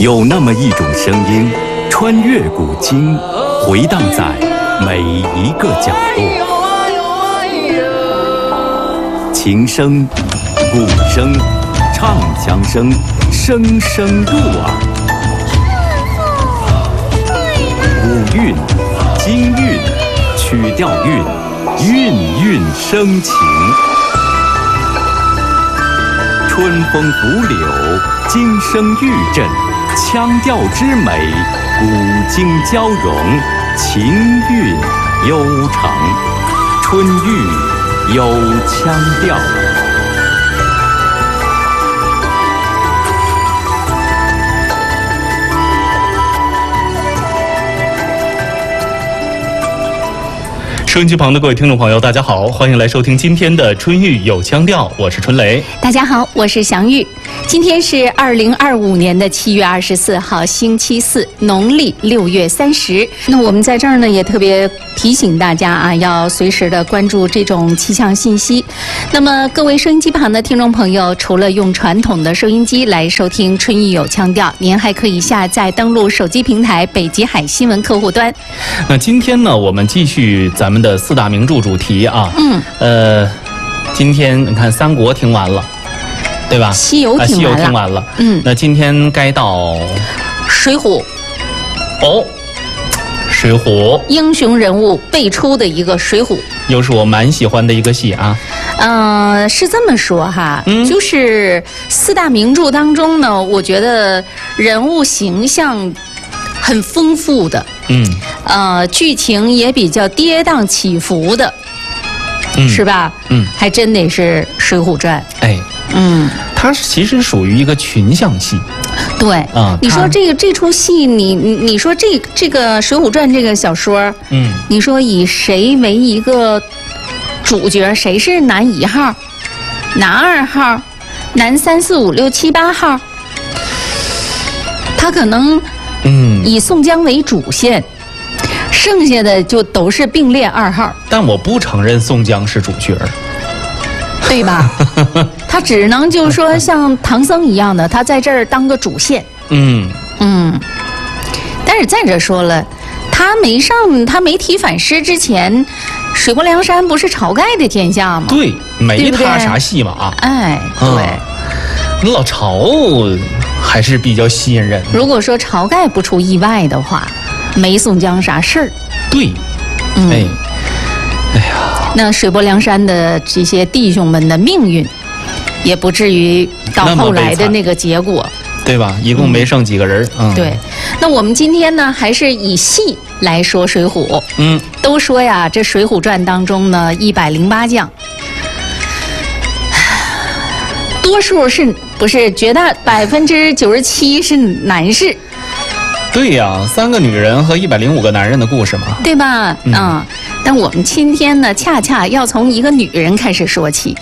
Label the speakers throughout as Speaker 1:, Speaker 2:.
Speaker 1: 有那么一种声音，穿越古今，回荡在每一个角落。琴声、鼓声、唱腔声，声声入耳。古韵、京韵、曲调韵，韵韵生情。春风拂柳，金声玉振，腔调之美，古今交融，情韵悠长。春韵有腔调。
Speaker 2: 收音机旁的各位听众朋友，大家好，欢迎来收听今天的春韵有腔调，我是春雷。
Speaker 3: 大家好，我是祥玉。今天是2025年的7月24号，星期四，农历6月30。那我们在这儿呢，也特别提醒大家啊，要随时的关注这种气象信息。那么，各位收音机旁的听众朋友，除了用传统的收音机来收听春韵有腔调，您还可以下载登录手机平台北极海新闻客户端。
Speaker 2: 那今天呢，我们继续咱们的4大名著主题啊。今天你看三国听完了，对吧？
Speaker 3: 西游听完了。
Speaker 2: 那今天该到
Speaker 3: 水浒。
Speaker 2: 哦，水浒
Speaker 3: 英雄人物辈出的一个水浒，
Speaker 2: 又是我蛮喜欢的一个戏啊。
Speaker 3: 是这么说哈，就是4大名著当中呢，我觉得人物形象很丰富的，剧情也比较跌宕起伏的，是吧？还真得是《水浒传》。
Speaker 2: 它其实属于一个群像戏。
Speaker 3: 对，你说这出戏，你说这个《水浒传》这个小说，你说以谁为一个主角，谁是男1号，男2号，男3、4、5、6、7、8号，他可能以宋江为主线，剩下的就都是并列2号。
Speaker 2: 但我不承认宋江是主角，
Speaker 3: 对吧？他只能就是说像唐僧一样的，他在这儿当个主线。但是再者说了，他没提反诗之前，水泊梁山不是晁盖的天下吗？
Speaker 2: 对，没他啥戏嘛啊。对，老晁还是比较吸引人。
Speaker 3: 如果说晁盖不出意外的话，没宋江啥事儿。
Speaker 2: 对，
Speaker 3: 那水泊梁山的这些弟兄们的命运，也不至于到后来的那个结果，
Speaker 2: 对吧？一共没剩几个人。
Speaker 3: 对。那我们今天呢，还是以戏来说水浒。都说呀，这《水浒传》当中呢，108将，多数是不是绝大97%是男士？
Speaker 2: 对呀，3个女人和105个男人的故事嘛，
Speaker 3: 对吧？但我们今天呢，恰恰要从一个女人开始说起。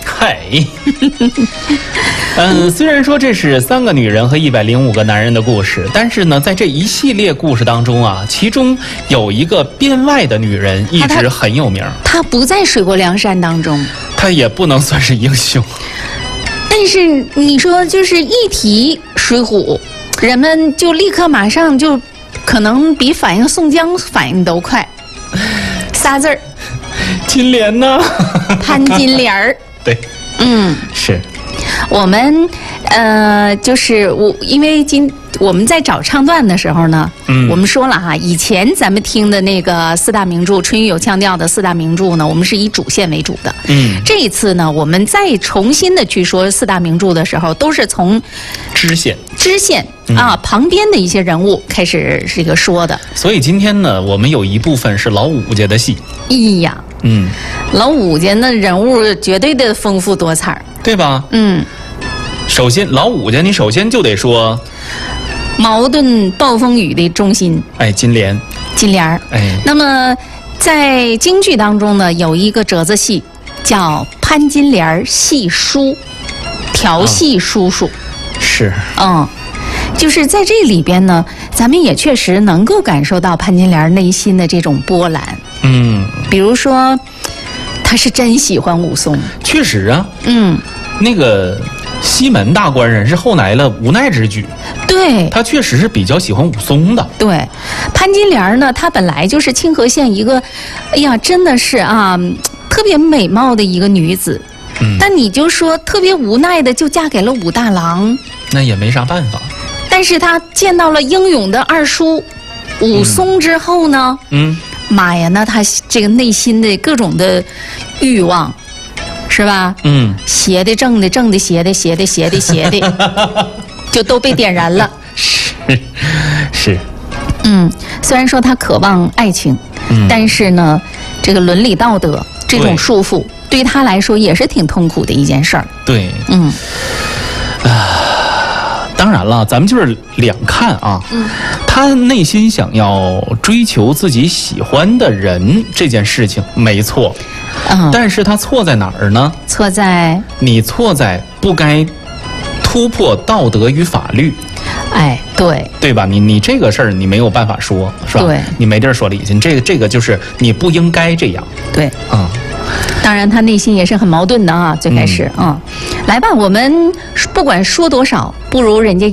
Speaker 3: 虽然说这是3个女人和105个男人的故事，但是呢，在这一系列故事当中啊，其中有一个编外的女人一直很有名。她不在水泊梁山当中，
Speaker 2: 她也不能算是英雄。
Speaker 3: 但是你说，就是一提水浒，人们就立刻马上就可能比反应宋江反应都快。仨字儿，
Speaker 2: 金莲呢？
Speaker 3: 潘金莲儿。
Speaker 2: 对，是。
Speaker 3: 我们就是因为我们在找唱段的时候呢，我们说了哈，以前咱们听的那个4大名著，春韵有腔调的4大名著呢，我们是以主线为主的。这一次呢，我们再重新的去说4大名著的时候，都是从支线旁边的一些人物开始这个说的。
Speaker 2: 所以今天呢，我们有一部分是老武家的戏。
Speaker 3: 老武家那人物绝对的丰富多彩，
Speaker 2: 对吧？首先老武家，你首先就得说
Speaker 3: 矛盾暴风雨的中心，
Speaker 2: 金莲儿。
Speaker 3: 那么在京剧当中呢，有一个折子戏叫潘金莲戏书，调戏叔叔。
Speaker 2: 是。
Speaker 3: 就是在这里边呢，咱们也确实能够感受到潘金莲内心的这种波澜。比如说，她是真喜欢武松。
Speaker 2: 确实啊。
Speaker 3: 那
Speaker 2: 个西门大官人是后来了无奈之举。
Speaker 3: 对，
Speaker 2: 他确实是比较喜欢武松的。
Speaker 3: 对，潘金莲呢，她本来就是清河县一个，哎呀，真的是啊，特别美貌的一个女子。但你就说特别无奈的就嫁给了武大郎，
Speaker 2: 那也没啥办法。
Speaker 3: 但是她见到了英勇的二叔武松之后呢，妈呀，那她这个内心的各种的欲望，是吧？邪的正的正的邪的邪的邪的邪的，就都被点燃了。
Speaker 2: 是。
Speaker 3: 虽然说她渴望爱情，但是呢，这个伦理道德这种束缚，对她来说也是挺痛苦的一件事儿。
Speaker 2: 对，当然了，咱们就是两看啊。他内心想要追求自己喜欢的人这件事情没错，但是他错在哪儿呢？
Speaker 3: 错在
Speaker 2: 你错在不该突破道德与法律。
Speaker 3: 哎，
Speaker 2: 对吧？你这个事儿你没有办法说，是吧？
Speaker 3: 对，
Speaker 2: 你没地儿说理去。这个就是你不应该这样。
Speaker 3: 对，当然他内心也是很矛盾的啊。最开始来吧，我们不管说多少，不如人家